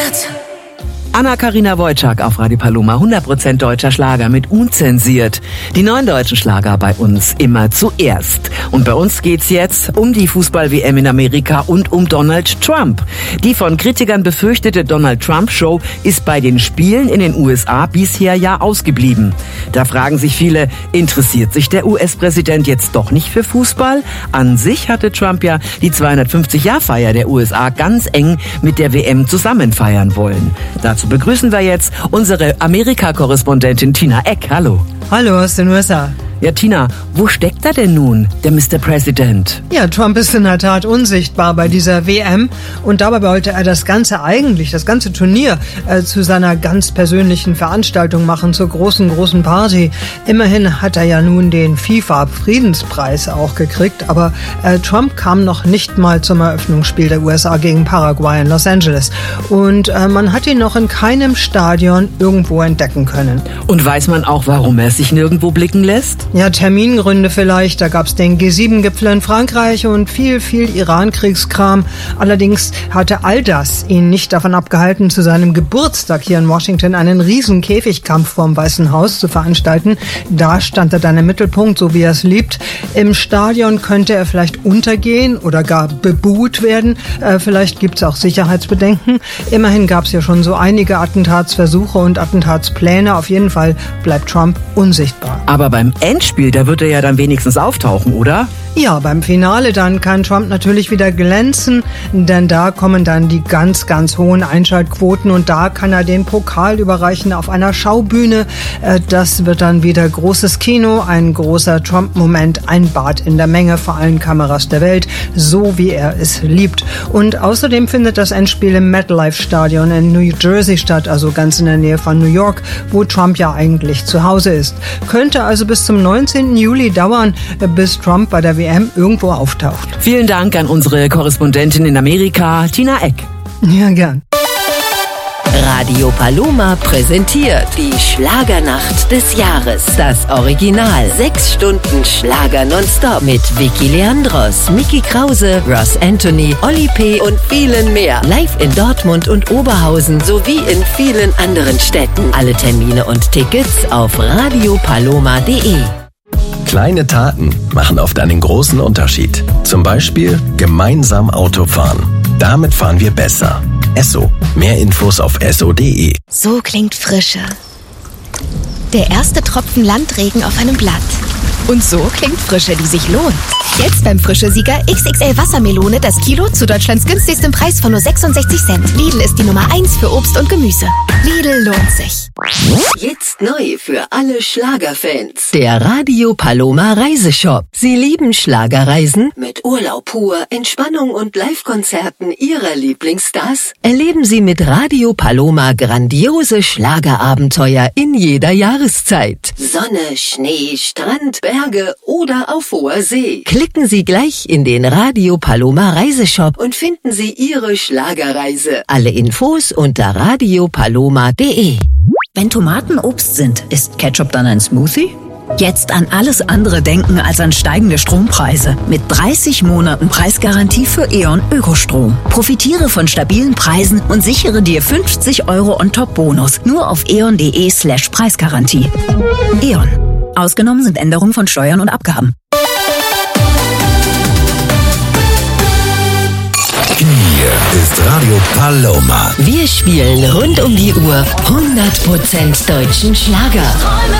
Herz. Anna-Karina Wojcik auf Radio Paloma, 100% deutscher Schlager mit unzensiert. Die 9 deutschen Schlager bei uns immer zuerst. Und bei uns geht's jetzt um die Fußball-WM in Amerika und um Donald Trump. Die von Kritikern befürchtete Donald-Trump-Show ist bei den Spielen in den USA bisher ja ausgeblieben. Da fragen sich viele, interessiert sich der US-Präsident jetzt doch nicht für Fußball? An sich hatte Trump ja die 250-Jahr-Feier der USA ganz eng mit der WM zusammen feiern wollen. Dazu begrüßen wir jetzt unsere Amerika-Korrespondentin Tina Eck. Hallo. Hallo aus den USA. Ja, Tina, wo steckt er denn nun, der Mr. President? Ja, Trump ist in der Tat unsichtbar bei dieser WM und dabei wollte er das ganze Turnier zu seiner ganz persönlichen Veranstaltung machen, zur großen Party. Immerhin hat er ja nun den FIFA-Friedenspreis auch gekriegt, aber Trump kam noch nicht mal zum Eröffnungsspiel der USA gegen Paraguay in Los Angeles und man hat ihn noch in keinem Stadion irgendwo entdecken können. Und weiß man auch, warum er sich nirgendwo blicken lässt? Ja, Termingründe vielleicht. Da gab's den G7-Gipfel in Frankreich und viel Iran-Kriegskram. Allerdings hatte all das ihn nicht davon abgehalten, zu seinem Geburtstag hier in Washington einen riesen Käfigkampf vorm Weißen Haus zu veranstalten. Da stand er dann im Mittelpunkt, so wie er es liebt. Im Stadion könnte er vielleicht untergehen oder gar bebuht werden. Vielleicht gibt's auch Sicherheitsbedenken. Immerhin gab's ja schon so einige Attentatsversuche und Attentatspläne. Auf jeden Fall bleibt Trump unsichtbar. Aber beim Endspiel, da wird er ja dann wenigstens auftauchen, oder? Ja, beim Finale dann kann Trump natürlich wieder glänzen, denn da kommen dann die ganz hohen Einschaltquoten und da kann er den Pokal überreichen auf einer Schaubühne. Das wird dann wieder großes Kino, ein großer Trump-Moment, ein Bad in der Menge vor allen Kameras der Welt, so wie er es liebt. Und außerdem findet das Endspiel im MetLife-Stadion in New Jersey statt, also ganz in der Nähe von New York, wo Trump ja eigentlich zu Hause ist. Könnte also bis zum 19. Juli dauern, bis Trump bei der WM irgendwo auftaucht. Vielen Dank an unsere Korrespondentin in Amerika, Tina Eck. Ja, gern. Radio Paloma präsentiert die Schlagernacht des Jahres. Das Original. 6 Stunden Schlager nonstop mit Vicky Leandros, Mickey Krause, Ross Anthony, Oli P. und vielen mehr. Live in Dortmund und Oberhausen sowie in vielen anderen Städten. Alle Termine und Tickets auf radiopaloma.de. Kleine Taten machen oft einen großen Unterschied. Zum Beispiel gemeinsam Auto fahren. Damit fahren wir besser. Esso. Mehr Infos auf esso.de. So klingt Frische. Der erste Tropfen Landregen auf einem Blatt. Und so klingt Frische, die sich lohnt. Jetzt beim Frische-Sieger XXL Wassermelone das Kilo zu Deutschlands günstigstem Preis von nur 66 Cent. Lidl ist die Nummer 1 für Obst und Gemüse. Lidl lohnt sich. Jetzt neu für alle Schlagerfans. Der Radio Paloma Reiseshop. Sie lieben Schlagerreisen? Mit Urlaub pur, Entspannung und Live-Konzerten Ihrer Lieblingsstars? Erleben Sie mit Radio Paloma grandiose Schlagerabenteuer in jeder Jahreszeit. Sonne, Schnee, Strand, Berge oder auf hoher See. Klicken Sie gleich in den Radio Paloma Reiseshop und finden Sie Ihre Schlagerreise. Alle Infos unter radiopaloma.de. Wenn Tomaten Obst sind, ist Ketchup dann ein Smoothie? Jetzt an alles andere denken als an steigende Strompreise. Mit 30 Monaten Preisgarantie für E.ON Ökostrom. Profitiere von stabilen Preisen und sichere dir 50 € on-top-Bonus. Nur auf eon.de/Preisgarantie. E.ON. Ausgenommen sind Änderungen von Steuern und Abgaben. Hier ist Radio Paloma. Wir spielen rund um die Uhr 100% deutschen Schlager.